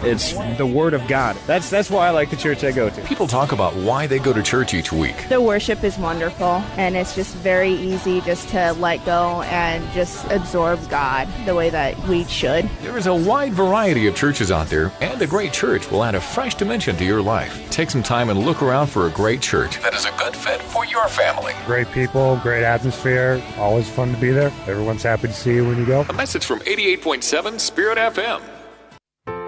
It's the Word of God. That's why I like the church I go to. People talk about why they go to church each week. The worship is wonderful, and it's just very easy just to let go and just absorb God the way that we should. There is a wide variety of churches out there, and a great church will add a fresh dimension to your life. Take some time and look around for a great church that is a good fit for your family. Great people, great atmosphere, always fun to be there. Everyone's happy to see you when you go. A message from 88.7 Spirit FM.